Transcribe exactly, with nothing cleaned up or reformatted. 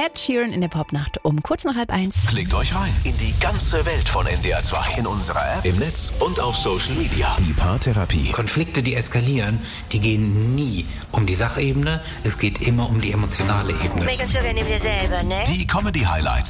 Ed Sheeran in der Popnacht um kurz nach halb eins. Klickt euch rein in die ganze Welt von N D R zwei. In unserer App, im Netz und auf Social Media. Die Paartherapie. Konflikte, die eskalieren, die gehen nie um die Sachebene. Es geht immer um die emotionale Ebene. Make uns sogar neben dir selber, ne? Die Comedy-Highlights.